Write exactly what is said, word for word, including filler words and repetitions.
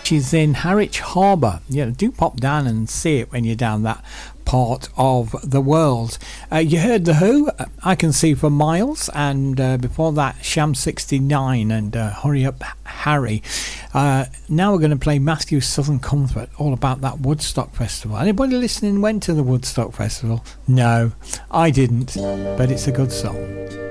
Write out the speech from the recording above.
which is in Harwich Harbour. Yeah, do pop down and see it when you're down that part of the world. Uh, you heard The Who, I Can See for Miles, and uh, before that Sham sixty-nine and uh, Hurry Up Harry. Uh, now we're going to play Matthew Southern Comfort, all about that Woodstock Festival. Anybody listening went to the Woodstock Festival? No, I didn't, but it's a good song.